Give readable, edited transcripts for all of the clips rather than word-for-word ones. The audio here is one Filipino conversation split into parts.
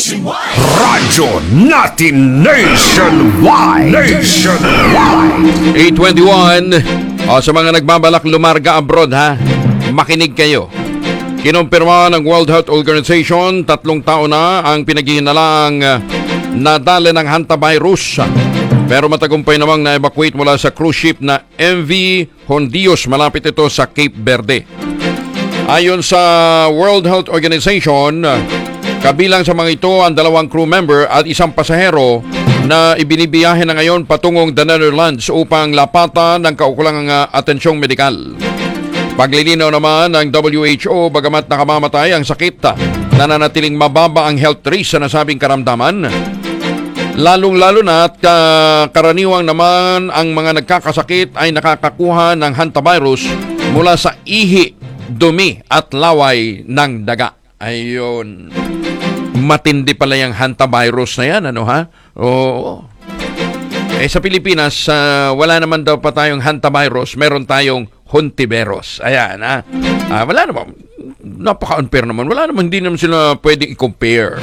Radyo natin nationwide. 821. Sa mga nagbabalak lumarga abroad ha, makinig kayo. Kinumpirma ng World Health Organization, 3 taon na ang pinaghinalaang nadala ng hantavirus. Pero matagumpay namang na-evacuate mula sa cruise ship na MV Hondios, malapit ito sa Cape Verde. Ayon sa World Health Organization, kabilang sa mga ito ang 2 crew member at 1 pasahero na ibinibiyahe na ngayon patungong the Netherlands upang lapatan ng kaukulang atensyong medikal. Paglilinaw naman ng WHO, bagamat nakamamatay ang sakit, nananatiling mababa ang health risk sa nasabing karamdaman. Lalong-lalo na at karaniwang naman ang mga nagkakasakit ay nakakakuha ng hantavirus mula sa ihi, dumi at laway ng daga. Ayun. Matindi pala yung hantavirus na yan, ano ha? Oo. Sa Pilipinas, wala naman daw pa tayong hantavirus, meron tayong hontiveros. Ayan, ha? Wala naman. Napaka-unfair naman. Wala naman, hindi naman sila pwedeng i-compare.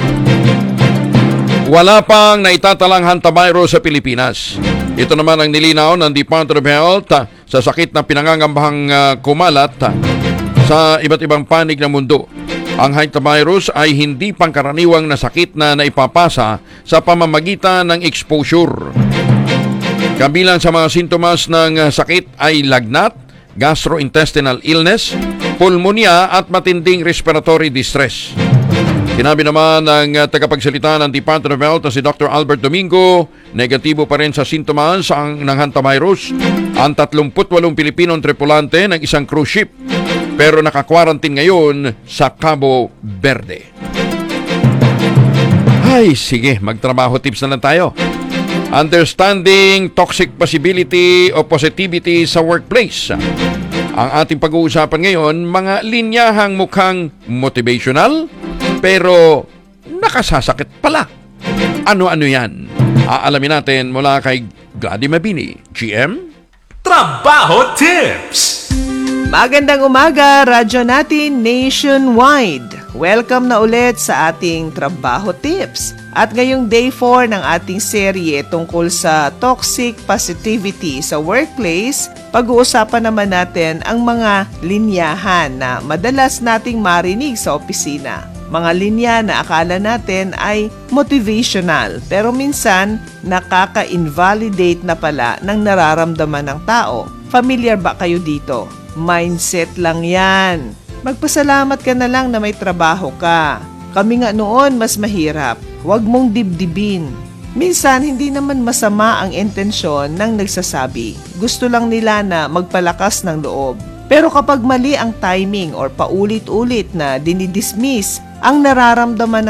Wala pang naitatalang hantavirus sa Pilipinas. Ito naman ang nilinaw ng Department of Health sa sakit na pinangangambahang kumalat sa iba't ibang panig ng mundo. Ang hantavirus ay hindi pangkaraniwang na sakit na naipapasa sa pamamagitan ng exposure. Kabilang sa mga sintomas ng sakit ay lagnat, gastrointestinal illness, pulmonya at matinding respiratory distress. Sinabi naman ng tagapagsalita ng Department of Health na si Dr. Albert Domingo, negatibo pa rin sa sintomas ng hantavirus ang 38 Pilipinong tripulante ng isang cruise ship, pero naka-quarantine ngayon sa Cabo Verde. Ay, sige, magtrabaho tips na lang tayo. Understanding toxic possibility o positivity sa workplace. Ang ating pag-uusapan ngayon, mga linyahang mukhang motivational, pero nakasasakit pala. Ano-ano yan? Aalamin natin mula kay Gladys Mabini, GM. Trabaho Tips! Magandang umaga, radyo natin nationwide. Welcome na ulit sa ating Trabaho Tips. At ngayong day 4 ng ating serye tungkol sa toxic positivity sa workplace, pag-uusapan naman natin ang mga linyahan na madalas nating marinig sa opisina. Mga linya na akala natin ay motivational, pero minsan nakaka-invalidate na pala ng nararamdaman ng tao. Familiar ba kayo dito? Mindset lang yan. Magpasalamat ka na lang na may trabaho ka. Kami nga noon mas mahirap. Huwag mong dibdibin. Minsan, hindi naman masama ang intensyon ng nagsasabi. Gusto lang nila na magpalakas ng loob. Pero kapag mali ang timing or paulit-ulit na dinidismiss ang nararamdaman